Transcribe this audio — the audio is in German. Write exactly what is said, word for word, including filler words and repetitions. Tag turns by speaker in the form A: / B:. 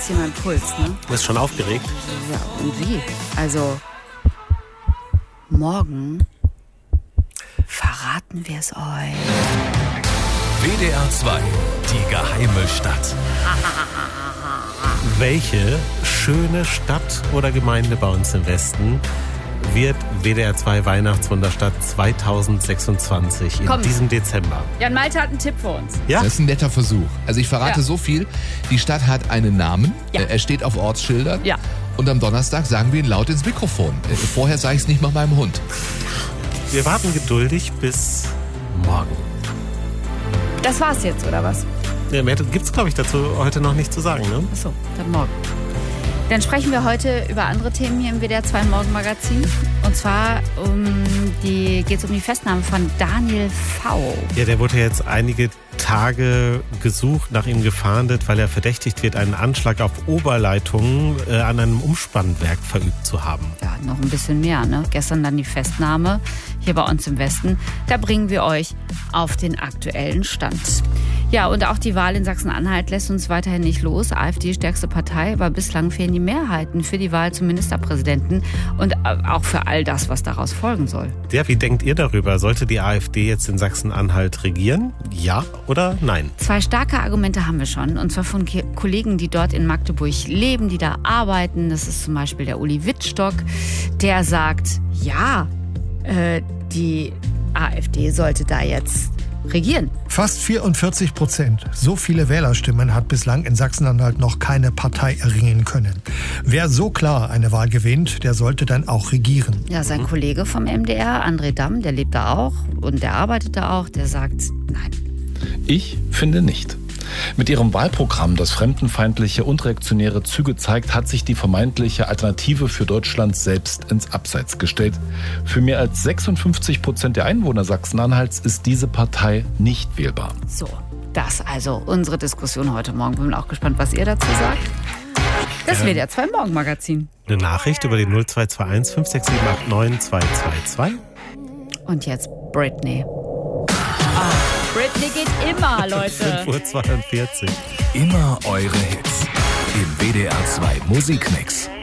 A: hier meinen Puls, ne?
B: Du bist schon aufgeregt?
A: Ja, und wie? Also, morgen verraten wir es euch.
C: W D R zwei, die geheime Stadt.
B: Welche schöne Stadt oder Gemeinde bei uns im Westen wird W D R zwei Weihnachtswunderstadt zweitausendsechsundzwanzig in
A: Komm.
B: diesem Dezember?
A: Jan Malte hat einen Tipp für uns.
B: Ja?
D: Das ist ein netter Versuch. Also ich verrate
A: Ja.
D: so viel. Die Stadt hat einen Namen.
A: Ja.
D: Äh, Er steht auf Ortsschildern.
A: Ja.
D: Und am Donnerstag sagen wir ihn laut ins Mikrofon. Äh, Vorher sage ich es nicht mal meinem Hund.
B: Wir warten geduldig bis morgen.
A: Das war's jetzt, oder was?
B: Ja, mehr gibt es, glaube ich, dazu heute noch nicht zu sagen, ne?
A: Achso, dann morgen. Dann sprechen wir heute über andere Themen hier im W D R zwei Morgenmagazin. Und zwar um die, geht es um die Festnahme von Daniel V.
B: Ja, der wurde jetzt einige Tage gesucht, nach ihm gefahndet, weil er verdächtigt wird, einen Anschlag auf Oberleitungen äh, an einem Umspannwerk verübt zu haben.
A: Ja, noch ein bisschen mehr, ne? Gestern dann die Festnahme hier bei uns im Westen. Da bringen wir euch auf den aktuellen Stand. Ja, und auch die Wahl in Sachsen-Anhalt lässt uns weiterhin nicht los. AfD stärkste Partei, aber bislang fehlen die Mehrheiten für die Wahl zum Ministerpräsidenten und auch für all das, was daraus folgen soll.
B: Ja, wie denkt ihr darüber? Sollte die AfD jetzt in Sachsen-Anhalt regieren? Ja oder nein?
A: Zwei starke Argumente haben wir schon, und zwar von Ke- Kollegen, die dort in Magdeburg leben, die da arbeiten. Das ist zum Beispiel der Uli Wittstock, der sagt, ja, äh, die AfD sollte da jetzt regieren.
E: Fast vierundvierzig Prozent. So viele Wählerstimmen hat bislang in Sachsen-Anhalt noch keine Partei erringen können. Wer so klar eine Wahl gewinnt, der sollte dann auch regieren.
A: Ja, sein Kollege vom M D R, André Damm, der lebt da auch und der arbeitet da auch, der sagt, nein.
F: Ich finde nicht. Mit ihrem Wahlprogramm, das fremdenfeindliche und reaktionäre Züge zeigt, hat sich die vermeintliche Alternative für Deutschland selbst ins Abseits gestellt. Für mehr als sechsundfünfzig Prozent der Einwohner Sachsen-Anhalts ist diese Partei nicht wählbar.
A: So, das also unsere Diskussion heute Morgen. Bin auch gespannt, was ihr dazu sagt. Das W D R zwei Morgenmagazin.
B: Eine Nachricht über die null zwei zwei eins fünf sechs sieben acht neun zwei zwei zwei.
A: Und jetzt Britney. Ah, Britney geht immer, Leute.
B: fünf Uhr zweiundvierzig.
C: Immer eure Hits. Im W D R zwei Musikmix.